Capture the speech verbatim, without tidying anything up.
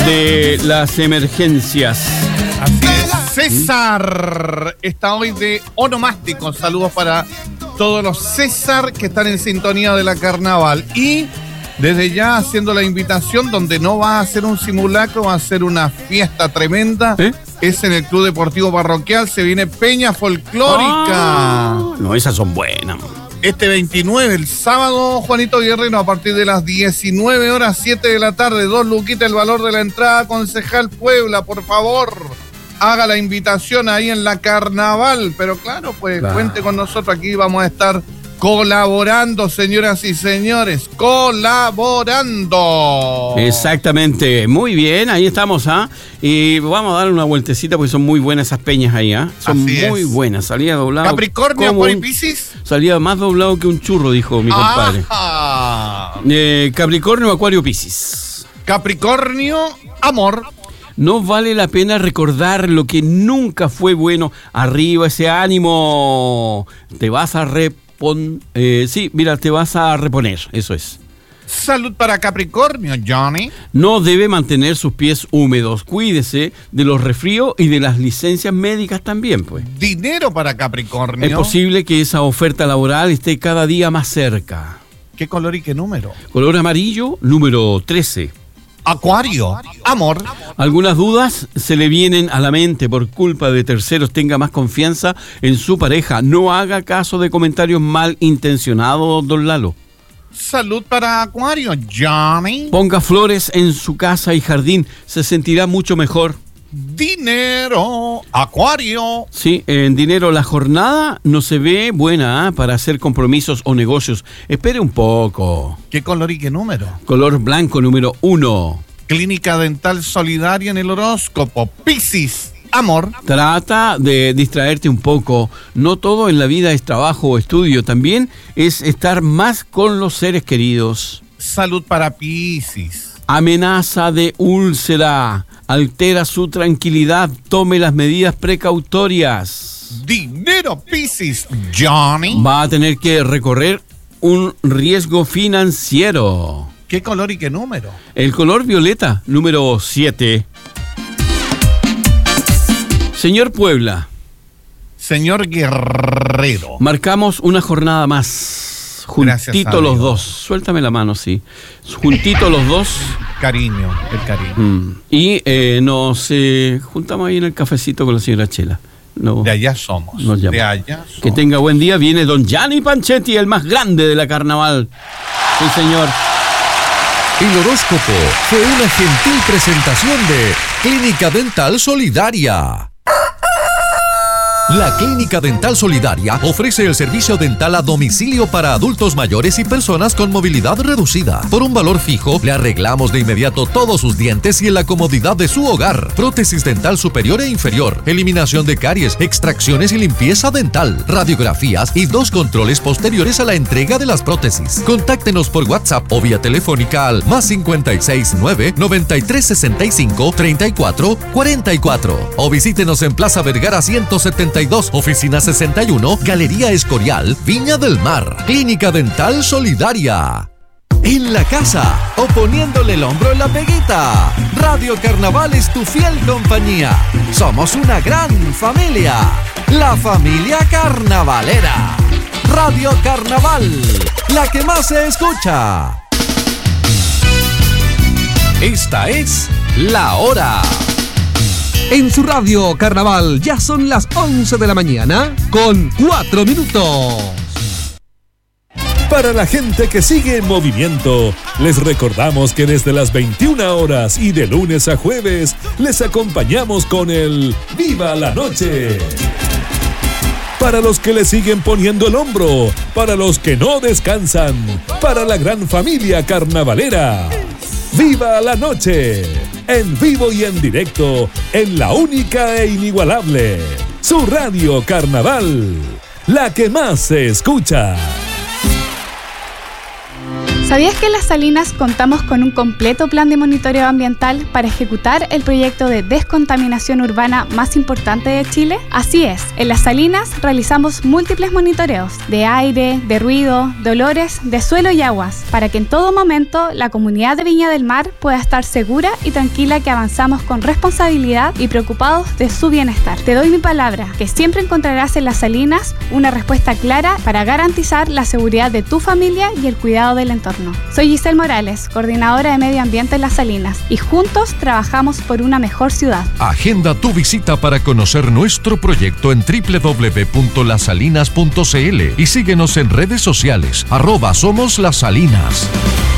de las emergencias. Así es. César está hoy de onomástico. Saludos para todos los César que están en sintonía de la carnaval. Y desde ya haciendo la invitación, donde no va a ser un simulacro, va a ser una fiesta tremenda. ¿Eh? Es en el Club Deportivo Parroquial. Se viene Peña Folclórica. Ah, no, esas son buenas. Este veintinueve, el sábado, Juanito Guerrero, a partir de las diecinueve horas, siete de la tarde, dos luquitas el valor de la entrada. Concejal Puebla, por favor, haga la invitación ahí en la carnaval. Pero claro, pues claro, cuente con nosotros, aquí vamos a estar colaborando, señoras y señores, colaborando. Exactamente, muy bien, ahí estamos, ¿ah? Y vamos a dar una vueltecita porque son muy buenas esas peñas ahí, ¿ah? Son Así muy es. buenas, salía doblado. Capricornio, Acuario y Piscis. Salía más doblado que un churro, dijo mi compadre. Ah. Eh, Capricornio, Acuario, Piscis. Capricornio, amor. No vale la pena recordar lo que nunca fue bueno. Arriba ese ánimo, te vas a reponer. Eh, sí, mira, te vas a reponer, eso es. Salud para Capricornio, Johnny. No debe mantener sus pies húmedos. Cuídese de los resfríos y de las licencias médicas también, pues. Dinero para Capricornio. Es posible que esa oferta laboral esté cada día más cerca. ¿Qué color y qué número? Color amarillo, número trece. Acuario, amor. Algunas dudas se le vienen a la mente por culpa de terceros. Tenga más confianza en su pareja. No haga caso de comentarios malintencionados, don Lalo. Salud para Acuario, Johnny. Ponga flores en su casa y jardín. Se sentirá mucho mejor. Dinero, Acuario. Sí, en dinero la jornada no se ve buena, ¿eh? Para hacer compromisos o negocios. Espere un poco. ¿Qué color y qué número? Color blanco, número uno. Clínica Dental Solidaria en el horóscopo. Piscis, amor. Trata de distraerte un poco. No todo en la vida es trabajo o estudio. También es estar más con los seres queridos. Salud para Piscis. Amenaza de úlcera. Altera su tranquilidad. Tome las medidas precautorias. Dinero, Piscis, Johnny. Va a tener que recorrer un riesgo financiero. ¿Qué color y qué número? El color violeta, número siete. Señor Puebla. Señor Guerrero. Marcamos una jornada más. Juntito los dos. Suéltame la mano, sí. Juntito los dos. Cariño, el cariño. Mm. Y eh, nos eh, juntamos ahí en el cafecito con la señora Chela. No, de allá somos. Nos de allá somos. Que tenga buen día. Viene don Gianni Panchetti, el más grande de la carnaval. Sí, señor. El horóscopo fue una gentil presentación de Clínica Dental Solidaria. La Clínica Dental Solidaria ofrece el servicio dental a domicilio para adultos mayores y personas con movilidad reducida. Por un valor fijo, le arreglamos de inmediato todos sus dientes y en la comodidad de su hogar. Prótesis dental superior e inferior, eliminación de caries, extracciones y limpieza dental, radiografías y dos controles posteriores a la entrega de las prótesis. Contáctenos por WhatsApp o vía telefónica al más cincuenta y seis nueve, noventa y tres sesenta y cinco, treinta y cuatro cuarenta y cuatro o visítenos en Plaza Vergara ciento setenta y dos, oficina sesenta y uno, Galería Escorial, Viña del Mar. Clínica Dental Solidaria. En la casa o poniéndole el hombro en la peguita. Radio Carnaval es tu fiel compañía. Somos una gran familia. La familia carnavalera. Radio Carnaval, la que más se escucha. Esta es La Hora. En su radio Carnaval ya son las once de la mañana con cuatro minutos. Para la gente que sigue en movimiento, les recordamos que desde las veintiuna horas y de lunes a jueves les acompañamos con el ¡Viva la Noche! Para los que le siguen poniendo el hombro, para los que no descansan, para la gran familia carnavalera. ¡Viva la Noche! En vivo y en directo, en la única e inigualable, su radio Carnaval, la que más se escucha. ¿Sabías que en Las Salinas contamos con un completo plan de monitoreo ambiental para ejecutar el proyecto de descontaminación urbana más importante de Chile? Así es, en Las Salinas realizamos múltiples monitoreos de aire, de ruido, de olores, de suelo y aguas, para que en todo momento la comunidad de Viña del Mar pueda estar segura y tranquila que avanzamos con responsabilidad y preocupados de su bienestar. Te doy mi palabra, que siempre encontrarás en Las Salinas una respuesta clara para garantizar la seguridad de tu familia y el cuidado del entorno. Soy Giselle Morales, coordinadora de Medio Ambiente en Las Salinas, y juntos trabajamos por una mejor ciudad. Agenda tu visita para conocer nuestro proyecto en doble u doble u doble u punto las salinas punto c l y síguenos en redes sociales, arroba Somos Las Salinas.